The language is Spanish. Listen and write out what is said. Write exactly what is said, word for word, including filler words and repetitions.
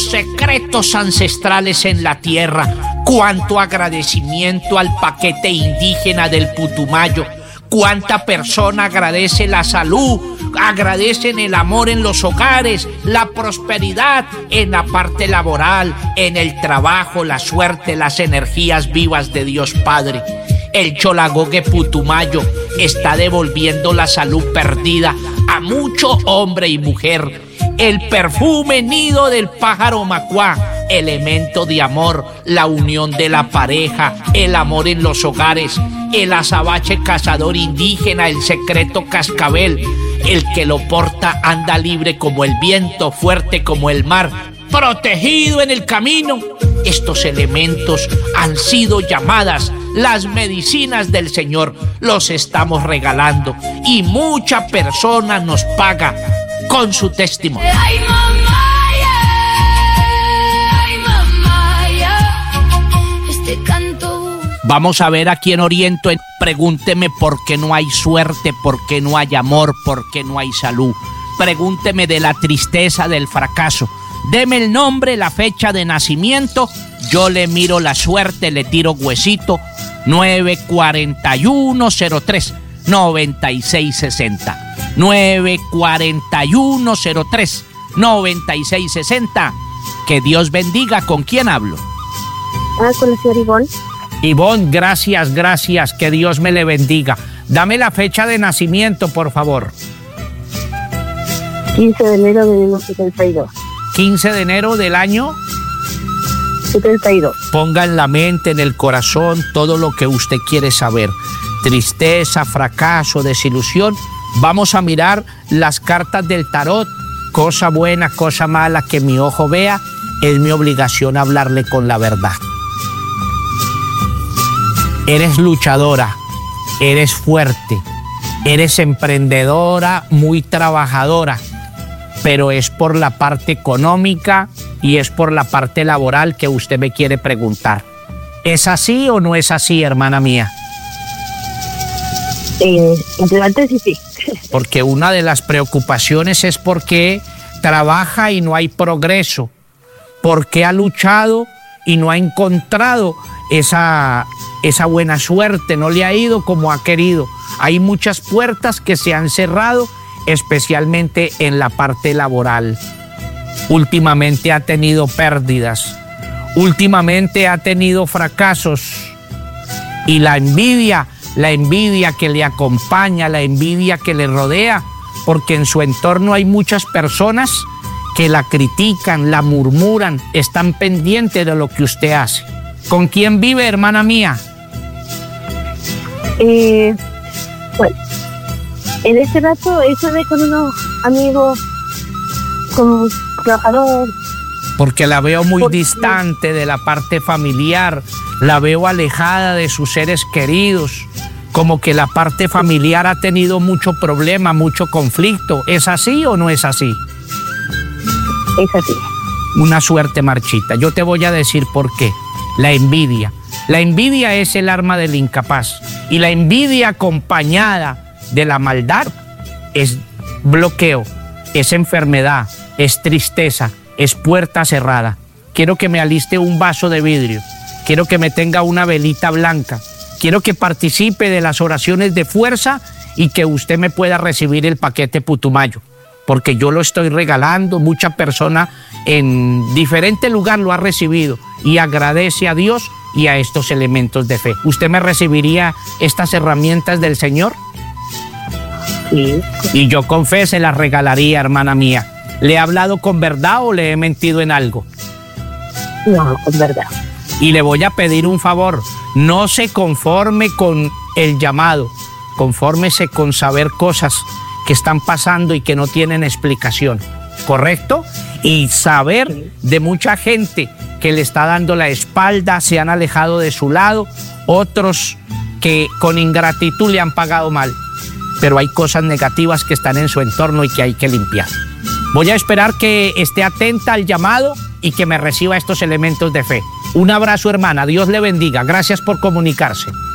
secretos ancestrales en la tierra. Cuánto agradecimiento al paquete indígena del Putumayo. Cuánta persona agradece la salud, agradecen el amor en los hogares, la prosperidad en la parte laboral, en el trabajo, la suerte, las energías vivas de Dios Padre. El Cholagogue Putumayo está devolviendo la salud perdida a mucho hombre y mujer. El perfume nido del pájaro macuá, elemento de amor, la unión de la pareja, el amor en los hogares, el azabache cazador indígena, el secreto cascabel, el que lo porta anda libre como el viento, fuerte como el mar, protegido en el camino. Estos elementos han sido llamadas las medicinas del Señor, los estamos regalando y mucha persona nos paga con su testimonio. Ay, mamá, yeah. Ay, mamá, yeah. Este canto. Vamos a ver aquí en Oriento. Pregúnteme por qué no hay suerte, por qué no hay amor, por qué no hay salud. Pregúnteme de la tristeza, del fracaso. Deme el nombre, la fecha de nacimiento. Yo le miro la suerte, le tiro huesito. nueve cuatro uno cero tres noventa y seis sesenta. nueve cuatro uno cero tres noventa y seis sesenta. Que Dios bendiga. ¿Con quién hablo? Ah, con la señora Ivonne. Ivonne, gracias, gracias. Que Dios me le bendiga. Dame la fecha de nacimiento, por favor. quince de enero de mil novecientos setenta y dos. quince de enero del año setenta y dos. Ponga en la mente, en el corazón, todo lo que usted quiere saber. Tristeza, fracaso, desilusión. Vamos a mirar las cartas del tarot. Cosa buena, cosa mala que mi ojo vea. Es mi obligación hablarle con la verdad. Eres luchadora, eres fuerte, eres emprendedora, muy trabajadora, pero es por la parte económica y es por la parte laboral que usted me quiere preguntar. ¿Es así o no es así, hermana mía? Eh, entre antes y sí. Porque una de las preocupaciones es porque trabaja y no hay progreso, porque ha luchado y no ha encontrado esa, esa buena suerte, no le ha ido como ha querido. Hay muchas puertas que se han cerrado, especialmente en la parte laboral. Últimamente ha tenido pérdidas, últimamente ha tenido fracasos y la envidia, la envidia que le acompaña, la envidia que le rodea, porque en su entorno hay muchas personas que la critican, la murmuran, están pendientes de lo que usted hace. ¿Con quién vive, hermana mía? Eh, bueno, en este rato eso de con unos amigos, con un trabajador. Porque la veo muy Porque... distante de la parte familiar, la veo alejada de sus seres queridos, como que la parte familiar ha tenido mucho problema, mucho conflicto. ¿Es así o no es así? Es así. Una suerte marchita. Yo te voy a decir por qué. La envidia. La envidia es el arma del incapaz. Y la envidia acompañada de la maldad es bloqueo, es enfermedad, es tristeza, es puerta cerrada. Quiero que me aliste un vaso de vidrio. Quiero que me tenga una velita blanca. Quiero que participe de las oraciones de fuerza y que usted me pueda recibir el paquete Putumayo. Porque yo lo estoy regalando, mucha persona en diferente lugar lo ha recibido y agradece a Dios y a estos elementos de fe. ¿Usted me recibiría estas herramientas del Señor? Sí. Y yo con fe se las regalaría, hermana mía. ¿Le he hablado con verdad o le he mentido en algo? No, con verdad. Y le voy a pedir un favor, no se conforme con el llamado, confórmese con saber cosas que están pasando y que no tienen explicación, ¿correcto? Y saber de mucha gente que le está dando la espalda, se han alejado de su lado, otros que con ingratitud le han pagado mal, pero hay cosas negativas que están en su entorno y que hay que limpiar. Voy a esperar que esté atenta al llamado y que me reciba estos elementos de fe. Un abrazo, hermana. Dios le bendiga. Gracias por comunicarse.